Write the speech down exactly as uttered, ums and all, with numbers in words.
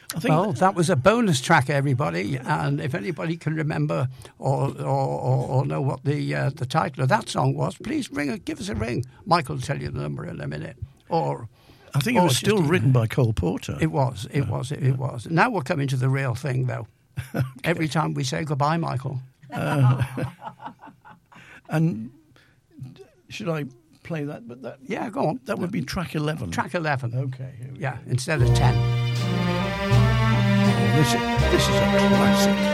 I think well, that was a bonus track, everybody, and if anybody can remember or or, or, or know what the uh, the title of that song was, please ring, give us a ring. Michael will tell you the number in a minute. Or I think it was still written by Cole Porter. It was, it yeah. was, it, it was. Now we're coming to the real thing, though. Okay. Every time we say goodbye, Michael. Uh, and should I play that? But that yeah, go on. That would be track eleven. Track eleven. Okay. Here we yeah, go. instead of ten. Oh, this is this is a classic.